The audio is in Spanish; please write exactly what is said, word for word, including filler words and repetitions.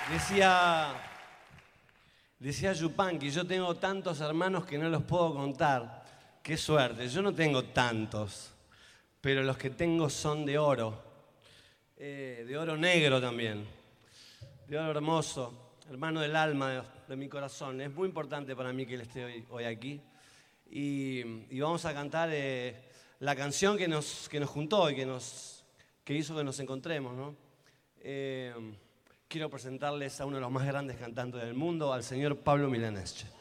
Decía, decía Yupanqui, yo tengo tantos hermanos que no los puedo contar. Qué suerte, yo no tengo tantos, pero los que tengo son de oro, eh, de oro negro también, de oro hermoso, hermano del alma, de, de mi corazón. Es muy importante para mí que él esté hoy, hoy aquí. Y, y vamos a cantar eh, la canción que nos, que nos juntó y que, nos, que hizo que nos encontremos, ¿no? Eh, quiero presentarles a uno de los más grandes cantantes del mundo, al señor Pablo Milanés.